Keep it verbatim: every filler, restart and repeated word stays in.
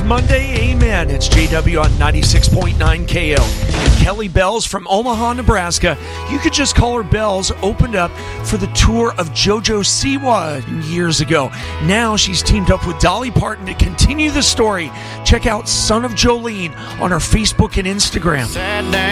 Monday, amen. It's J W on ninety-six point nine K O. And Kelly Bells from Omaha, Nebraska. You could just call her Bells, opened up for the tour of JoJo Siwa years ago. Now she's teamed up with Dolly Parton to continue the story. Check out Son of Jolene on her Facebook and Instagram.